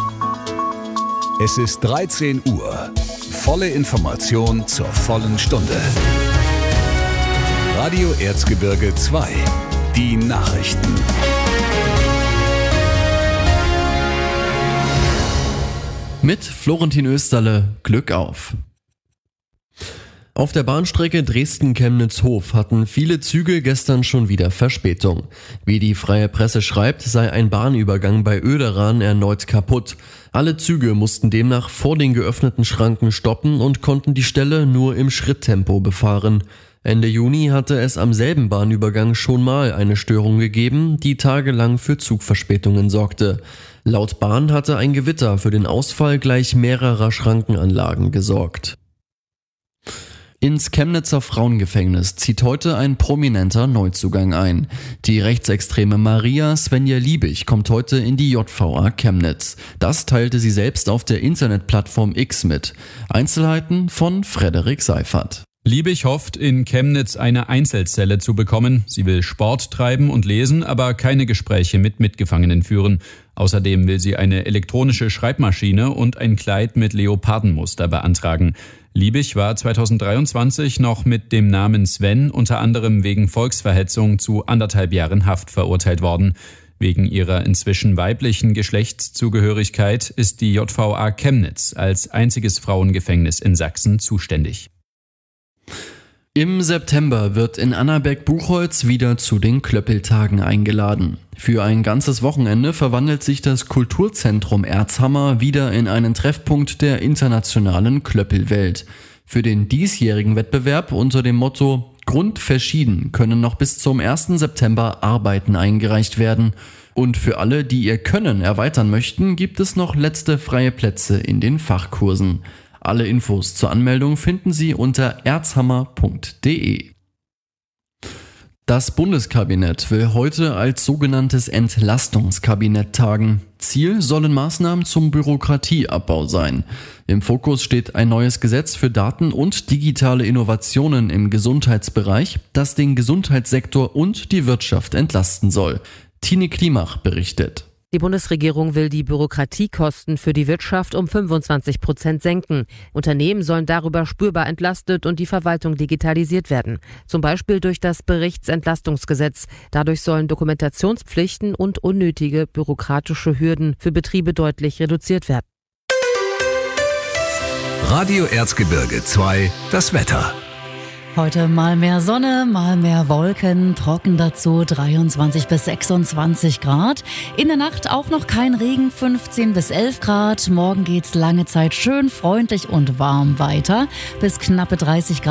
Es ist 13 Uhr. Volle Information zur vollen Stunde. Radio Erzgebirge 2. Die Nachrichten. Mit Florentin Österle, Glück auf! Auf der Bahnstrecke Dresden-Chemnitz-Hof hatten viele Züge gestern schon wieder Verspätung. Wie die Freie Presse schreibt, sei ein Bahnübergang bei Oederan erneut kaputt. Alle Züge mussten demnach vor den geöffneten Schranken stoppen und konnten die Stelle nur im Schritttempo befahren. Ende Juni hatte es am selben Bahnübergang schon mal eine Störung gegeben, die tagelang für Zugverspätungen sorgte. Laut Bahn hatte ein Gewitter für den Ausfall gleich mehrerer Schrankenanlagen gesorgt. Ins Chemnitzer Frauengefängnis zieht heute ein prominenter Neuzugang ein. Die rechtsextreme Maria Svenja Liebig kommt heute in die JVA Chemnitz. Das teilte sie selbst auf der Internetplattform X mit. Einzelheiten von Frederik Seifert. Liebig hofft, in Chemnitz eine Einzelzelle zu bekommen. Sie will Sport treiben und lesen, aber keine Gespräche mit Mitgefangenen führen. Außerdem will sie eine elektronische Schreibmaschine und ein Kleid mit Leopardenmuster beantragen. Liebig war 2023 noch mit dem Namen Sven unter anderem wegen Volksverhetzung zu 1,5 Jahren Haft verurteilt worden. Wegen ihrer inzwischen weiblichen Geschlechtszugehörigkeit ist die JVA Chemnitz als einziges Frauengefängnis in Sachsen zuständig. Im September wird in Annaberg-Buchholz wieder zu den Klöppeltagen eingeladen. Für ein ganzes Wochenende verwandelt sich das Kulturzentrum Erzhammer wieder in einen Treffpunkt der internationalen Klöppelwelt. Für den diesjährigen Wettbewerb unter dem Motto Grundverschieden können noch bis zum 1. September Arbeiten eingereicht werden. Und für alle, die ihr Können erweitern möchten, gibt es noch letzte freie Plätze in den Fachkursen. Alle Infos zur Anmeldung finden Sie unter erzhammer.de. Das Bundeskabinett will heute als sogenanntes Entlastungskabinett tagen. Ziel sollen Maßnahmen zum Bürokratieabbau sein. Im Fokus steht ein neues Gesetz für Daten und digitale Innovationen im Gesundheitsbereich, das den Gesundheitssektor und die Wirtschaft entlasten soll. Tine Klimach berichtet. Die Bundesregierung will die Bürokratiekosten für die Wirtschaft um 25% senken. Unternehmen sollen darüber spürbar entlastet und die Verwaltung digitalisiert werden. Zum Beispiel durch das Berichtsentlastungsgesetz. Dadurch sollen Dokumentationspflichten und unnötige bürokratische Hürden für Betriebe deutlich reduziert werden. Radio Erzgebirge 2, das Wetter. Heute mal mehr Sonne, mal mehr Wolken, trocken dazu 23 bis 26 Grad. In der Nacht auch noch kein Regen, 15 bis 11 Grad. Morgen geht's lange Zeit schön freundlich und warm weiter bis knappe 30 Grad.